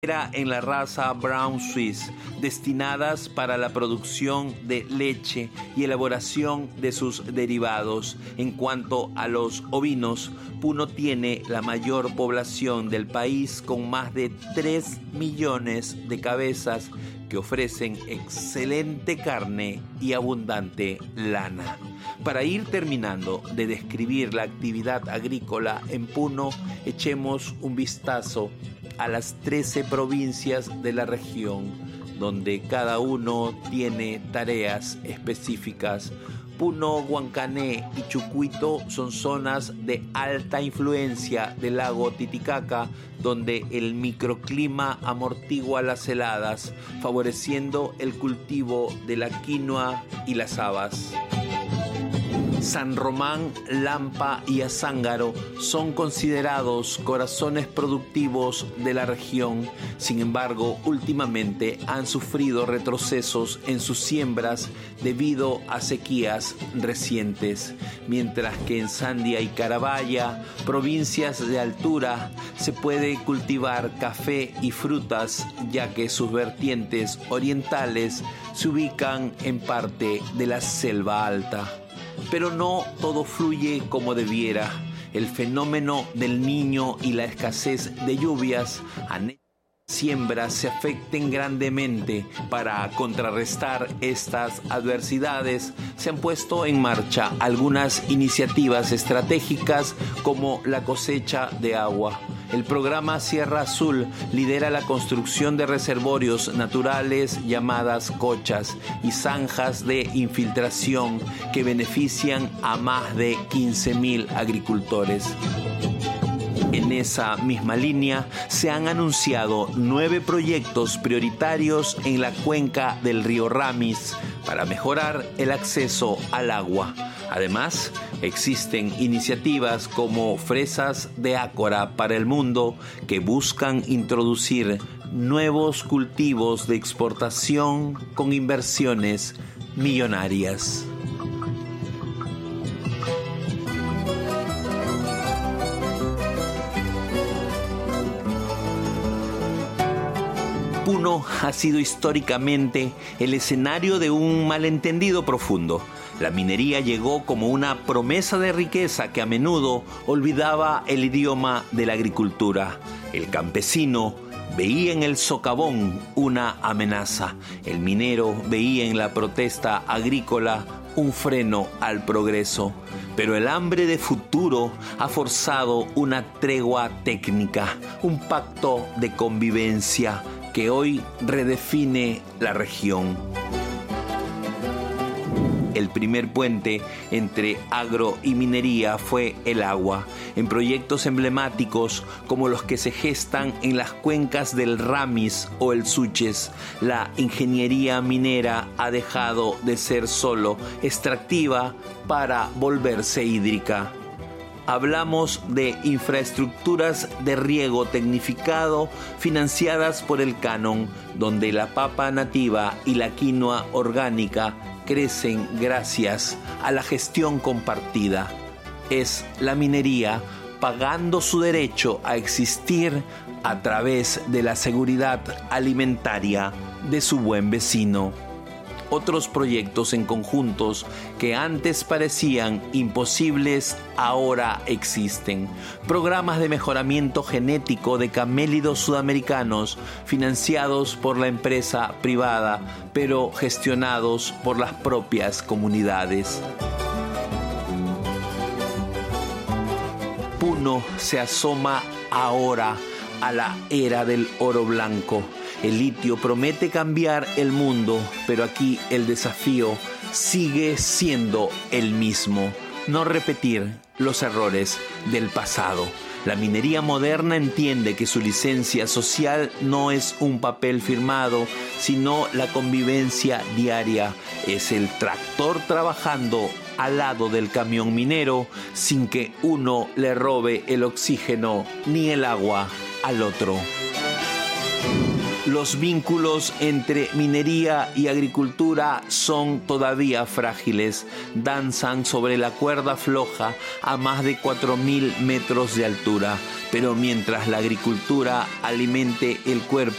Era en la raza Brown Swiss, destinadas para la producción de leche y elaboración de sus derivados. En cuanto a los ovinos, Puno tiene la mayor población del país, con más de 3 millones de cabezas que ofrecen excelente carne y abundante lana. Para ir terminando de describir la actividad agrícola en Puno, echemos un vistazo a las 13 provincias de la región, donde cada uno tiene tareas específicas. Puno, Huancané y Chucuito son zonas de alta influencia del lago Titicaca, donde el microclima amortigua las heladas, favoreciendo el cultivo de la quinoa y las habas. San Román, Lampa y Azángaro son considerados corazones productivos de la región. Sin embargo, últimamente han sufrido retrocesos en sus siembras debido a sequías recientes, mientras que en Sandia y Carabaya, provincias de altura, se puede cultivar café y frutas, ya que sus vertientes orientales se ubican en parte de la selva alta. Pero no todo fluye como debiera. El fenómeno del Niño y la escasez de lluvias han hecho que las siembras se afecten grandemente. Para contrarrestar estas adversidades, se han puesto en marcha algunas iniciativas estratégicas como la cosecha de agua. El programa Sierra Azul lidera la construcción de reservorios naturales llamadas cochas y zanjas de infiltración que benefician a más de 15.000 agricultores. En esa misma línea, se han anunciado 9 proyectos prioritarios en la cuenca del río Ramis para mejorar el acceso al agua. Además, existen iniciativas como Fresas de Ácora para el Mundo que buscan introducir nuevos cultivos de exportación con inversiones millonarias. Puno ha sido históricamente el escenario de un malentendido profundo. La minería llegó como una promesa de riqueza que a menudo olvidaba el idioma de la agricultura. El campesino veía en el socavón una amenaza. El minero veía en la protesta agrícola un freno al progreso. Pero el hambre de futuro ha forzado una tregua técnica, un pacto de convivencia que hoy redefine la región. El primer puente entre agro y minería fue el agua, en proyectos emblemáticos como los que se gestan en las cuencas del Ramis o el Suches. La ingeniería minera ha dejado de ser solo extractiva para volverse hídrica. Hablamos de infraestructuras de riego tecnificado financiadas por el Canon, donde la papa nativa y la quinoa orgánica crecen gracias a la gestión compartida. Es la minería pagando su derecho a existir a través de la seguridad alimentaria de su buen vecino. Otros proyectos en conjuntos que antes parecían imposibles ahora existen. Programas de mejoramiento genético de camélidos sudamericanos financiados por la empresa privada, pero gestionados por las propias comunidades. Puno se asoma ahora a la era del oro blanco. El litio promete cambiar el mundo, pero aquí el desafío sigue siendo el mismo: no repetir los errores del pasado. La minería moderna entiende que su licencia social no es un papel firmado, sino la convivencia diaria. Es el tractor trabajando al lado del camión minero sin que uno le robe el oxígeno ni el agua al otro. Los vínculos entre minería y agricultura son todavía frágiles. Danzan sobre la cuerda floja a más de 4.000 metros de altura. Pero mientras la agricultura alimente el cuerpo